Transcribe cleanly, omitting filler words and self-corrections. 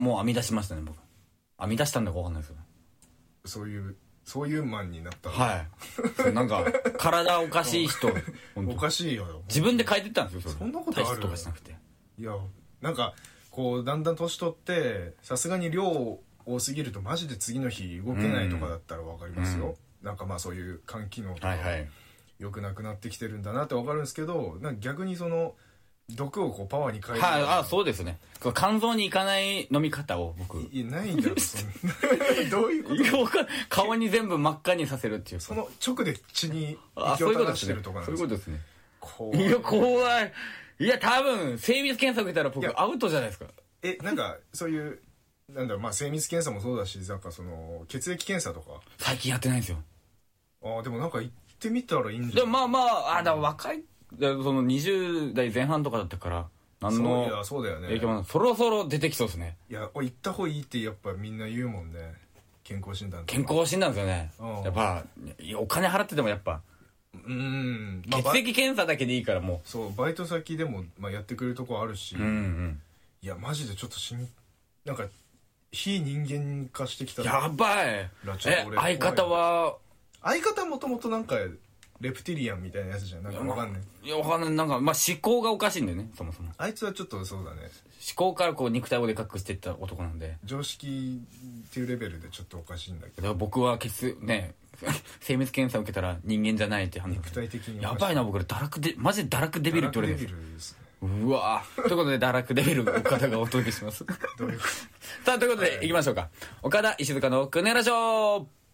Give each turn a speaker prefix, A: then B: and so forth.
A: もう編み出しましたね僕。編み出したんだか分かんないですけど、
B: そういうマンになった。
A: はいなんか体おかしい人
B: おかしいよ。
A: 自分で変えてったんですよ。
B: そんなことある？
A: 体質とかしなくて。
B: いやなんかこうだんだん年取ってさすがに量多すぎるとマジで次の日動けないとかだったら分かりますよ、なんかまあそういう肝機能とか良くなくなってきてるんだなって分かるんですけど、なんか逆にその毒をこうパワーに変える、
A: そうですね。肝臓にいかない飲み方を僕
B: いやないんだよそんなどういうこと？
A: 顔に全部真っ赤にさせるっていう、
B: その直で血に息を垂らしてるとかなんですか？
A: そういうことですね。いや怖い。いや多分精密検査受けたら僕アウトじゃないですか。
B: なんかそういうなんだろう、まあ精密検査もそうだし、なんかその血液検査とか
A: 最近やってないんですよ。
B: でもなんか行ってみたらいいんじゃない？
A: でもまあだから若いその20代前半とかだったから何の
B: そうだよね。
A: 影響もそろそろ出てきそうですね。
B: いや行った方がいいってやっぱみんな言うもんね。健康診断
A: ですよね。やっぱお金払っててもやっぱ血液検査だけでいいからもう
B: そうバイト先でもやってくれるとこあるし、いやマジでちょっとなんか非人間化してきた。
A: やばい。相方
B: もともとなんかレプティリアンみたいなやつじゃん。なんかわかんない。
A: いやわかんない。なんか思考がおかしいんだよねそもそも。
B: あいつはちょっとそうだね。
A: 思考からこう肉体をでかくしていった男なんで。
B: 常識っていうレベルでちょっとおかしいんだけど。
A: だから僕は精密検査を受けたら人間じゃないって判断。
B: 肉体的に
A: やばいな僕マジで堕落デビルって言われるんです。
B: 堕落デビルですね。
A: うわということで堕落デビル岡田がお届けします。
B: どういうこと？
A: さあということで行きましょうか。岡田石塚のクネラジオ。